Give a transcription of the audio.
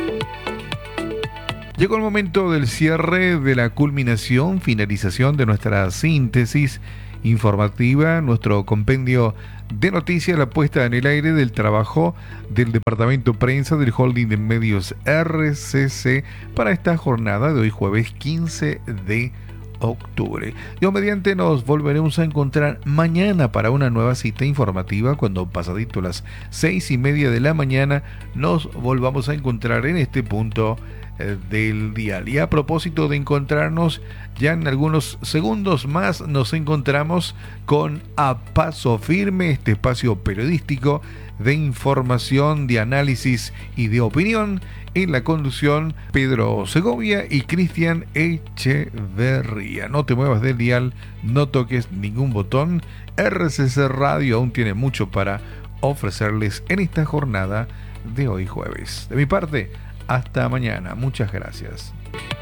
Llegó el momento del cierre, de la culminación, finalización de nuestra síntesis informativa, nuestro compendio de noticias, la puesta en el aire del trabajo del Departamento Prensa del Holding de Medios RCC para esta jornada de hoy jueves 15 de octubre. Dios mediante, nos volveremos a encontrar mañana para una nueva cita informativa cuando pasadito las 6:30 de la mañana nos volvamos a encontrar en este punto del dial. Y a propósito de encontrarnos, ya en algunos segundos más nos encontramos con A Paso Firme, este espacio periodístico de información, de análisis y de opinión, en la conducción Pedro Segovia y Cristian Echeverría. No te muevas del dial, no toques ningún botón. RCC Radio aún tiene mucho para ofrecerles en esta jornada de hoy jueves. De mi parte, hasta mañana. Muchas gracias.